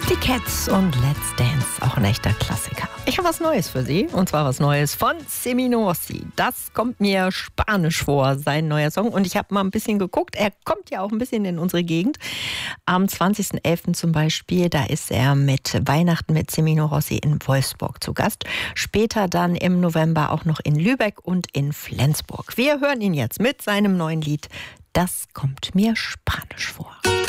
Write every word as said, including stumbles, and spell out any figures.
Die Cats und Let's Dance, auch ein echter Klassiker. Ich habe was Neues für Sie, und zwar was Neues von Semino Rossi. Das kommt mir spanisch vor, sein neuer Song. Und ich habe mal ein bisschen geguckt, er kommt ja auch ein bisschen in unsere Gegend. Am zwanzigsten elften zum Beispiel, da ist er mit Weihnachten mit Semino Rossi in Wolfsburg zu Gast. Später dann im November auch noch in Lübeck und in Flensburg. Wir hören ihn jetzt mit seinem neuen Lied Das kommt mir spanisch vor.